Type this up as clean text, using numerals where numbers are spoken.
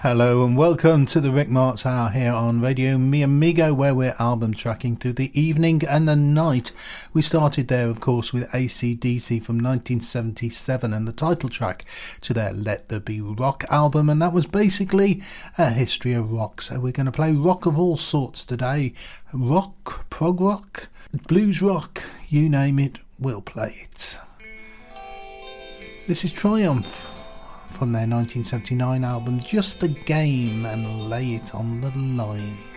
Hello and welcome to the Rick Marks Hour here on Radio Mi Amigo, where we're album tracking through the evening and the night. We started there, of course, with AC/DC from 1977 and the title track to their Let There Be Rock album, and that was basically a history of rock. So we're going to play rock of all sorts today. Rock, prog rock, blues rock, you name it, we'll play it. This is Triumph from their 1979 album Just a Game, and Lay It on the Line.